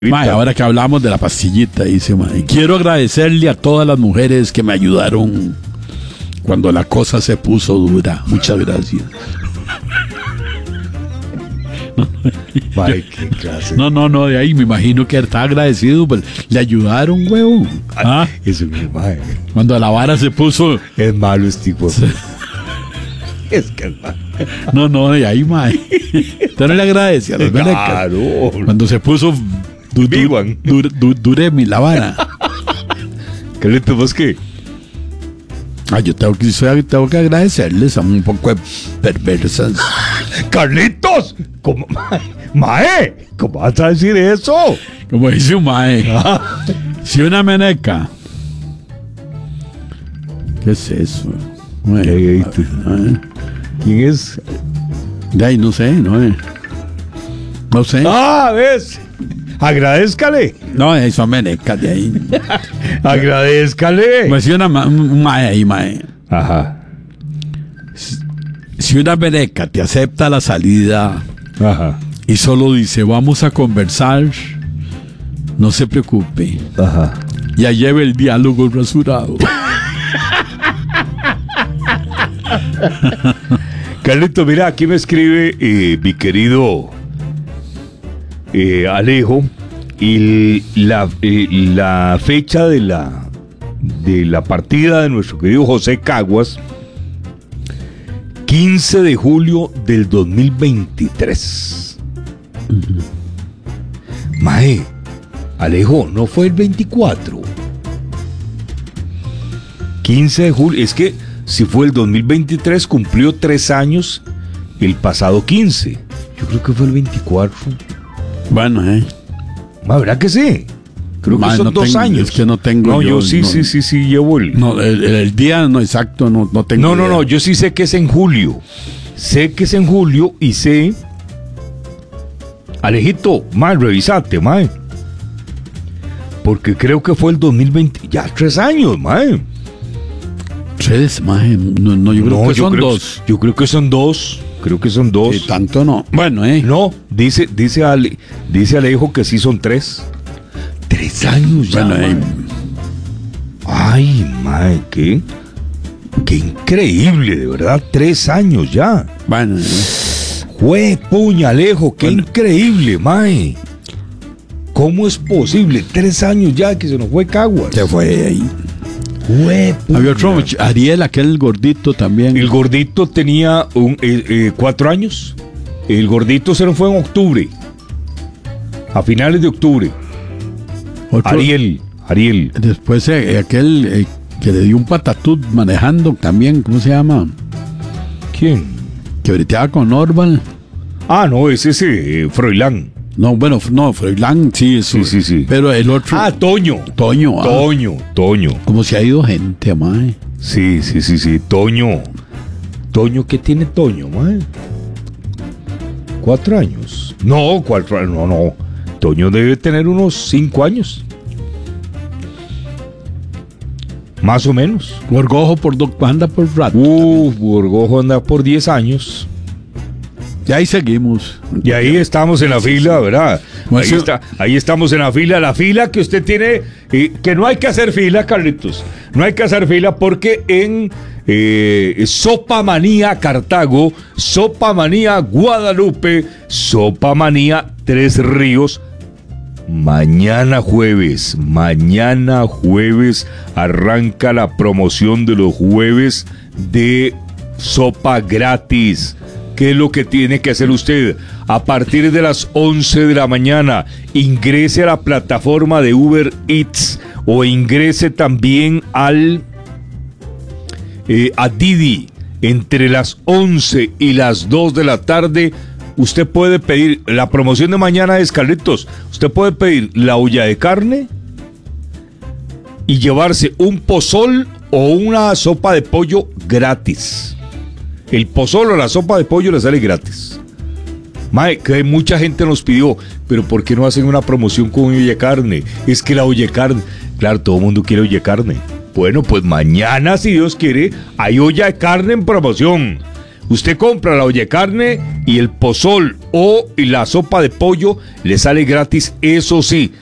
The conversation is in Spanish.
Mae, ahora que hablamos de la pastillita, dice, mae, quiero agradecerle a todas las mujeres que me ayudaron cuando la cosa se puso dura. Muchas gracias. Mae, qué clase. No, de ahí me imagino que está agradecido, pues, le ayudaron, huevón. ¿Ah? Eso es mae. Cuando la vara se puso... Es malo este tipo. Es que es malo. No, de ahí, mae. Usted no le agradece a los venecas. Claro. Cuando se puso duremi la vara. Carlitos, ¿vos qué? Yo tengo que agradecerles a un poco de perversas. ¡Carlitos! ¿Cómo? ¡Mae! ¿Cómo vas a decir eso? Como dice un mae. Si una meneca. ¿Qué es eso? Mae, ¿Quién es? De ahí no sé, no sé. ¡Ah, ves! Agradézcale. No, son menecas de ahí. Agradézcale. Pues si un mae ahí, mae. Ajá. Si una meneca te acepta la salida. Ajá. Y solo dice, vamos a conversar, no se preocupe. Ajá. Ya lleve el diálogo rasurado. Carlito, mira, aquí me escribe mi querido Alejo, y la fecha de la partida de nuestro querido José Caguas, 15 de julio del 2023. Mae, Alejo, no fue el 24. 15 de julio, es que si fue el 2023, cumplió 3 años el pasado 15. Yo creo que fue el 24. Bueno, ¿Verdad que sí? Creo que son 2 años. Es que no tengo. No, yo sí llevo el... No, el día no exacto no tengo. No, yo sí sé que es en julio. Sé que es en julio y sé... Alejito, mae, revisate, mae. Porque creo que fue el 2020. Ya 3 años, mae. 3, mae. No, yo creo que son 2. Yo creo que son 2. Creo que son 2. Y tanto no. Bueno, No, dice Alejo que sí son 3. 3 años ya. Bueno, Ay, mae, qué increíble, de verdad. 3 años ya. Bueno, Jue puña, Alejo, qué increíble, mae. ¿Cómo es posible? 3 años ya que se nos fue Caguas. Se fue ahí. Había otro, Ariel, aquel gordito también. El gordito tenía 4 años. El gordito se nos fue en octubre. A finales de octubre. Otro, Ariel. Después aquel que le dio un patatut manejando también, ¿cómo se llama? ¿Quién? Que briteaba con Orval. Ah, no, ese es Froilán. No, bueno, no, Froilán, sí, eso. Sí. Pero el otro... Toño. Toño. Como se ha ido gente, mae. Sí, Toño. Toño, ¿qué tiene Toño, mae? 4 años. No, 4 años, no. Toño debe tener unos 5 años. Más o menos. Borgojo anda por rato. Borgojo anda por 10 años. Y ahí seguimos. Y ahí estamos en la fila, ¿verdad? Ahí estamos en la fila que usted tiene, que no hay que hacer fila, Carlitos. No hay que hacer fila porque en Sopamanía Cartago, Sopamanía Guadalupe, Sopamanía Tres Ríos, mañana jueves arranca la promoción de los jueves de sopa gratis. ¿Qué es lo que tiene que hacer usted? A partir de las 11 de la mañana, ingrese a la plataforma de Uber Eats o ingrese también a Didi. Entre las 11 y las 2 de la tarde, usted puede pedir, la promoción de mañana es, Carlitos, usted puede pedir la olla de carne y llevarse un pozol o una sopa de pollo gratis. El pozol o la sopa de pollo le sale gratis. Mae, que mucha gente nos pidió, pero ¿por qué no hacen una promoción con olla de carne? Es que la olla de carne, claro, todo el mundo quiere olla de carne. Bueno, pues mañana, si Dios quiere, hay olla de carne en promoción. Usted compra la olla de carne y el pozol y la sopa de pollo le sale gratis, eso sí.